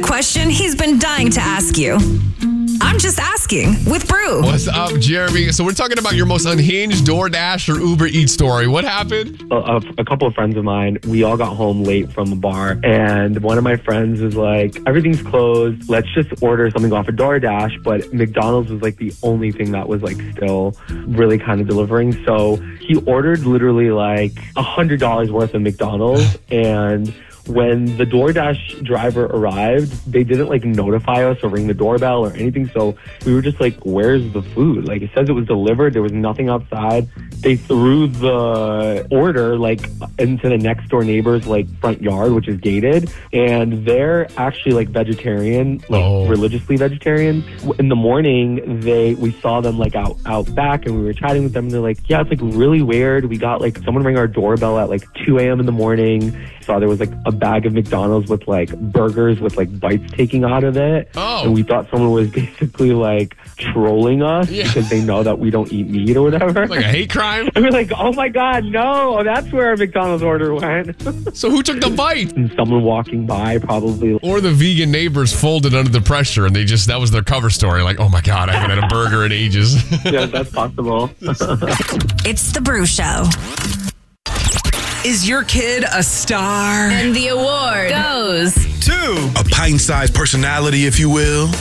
question he's been dying to ask you. I'm just asking with Brew. What's up, Jeremy? So we're talking about your most unhinged DoorDash or Uber Eats story. What happened? A couple of friends of mine, we all got home late from the bar, and one of my friends was like, everything's closed. Let's just order something off of DoorDash. But McDonald's was like the only thing that was like still really kind of delivering. So he ordered literally like $100 worth of McDonald's, and when the DoorDash driver arrived, they didn't like notify us or ring the doorbell or anything. So we were just like, where's the food? Like, it says it was delivered. There was nothing outside. They threw the order like into the next door neighbor's like front yard, which is gated. And they're actually like vegetarian, like religiously vegetarian. In the morning, we saw them like out back, and we were chatting with them, and they're like, yeah, it's like really weird. We got like someone ring our doorbell at like 2 a.m. in the morning. Saw there was like a bag of McDonald's with like burgers with like bites taking out of it. And we thought someone was basically like trolling us because they know that we don't eat meat or whatever. Like a hate crime? And we're like, oh my God, no, that's where our McDonald's order went. So who took the bite? And someone walking by probably. Or the vegan neighbors folded under the pressure and that was their cover story. Like, oh my God, I haven't had a burger in ages. Yeah, that's possible. It's the Brew Show. Is your kid a star? And the award goes to a pint-sized personality, if you will.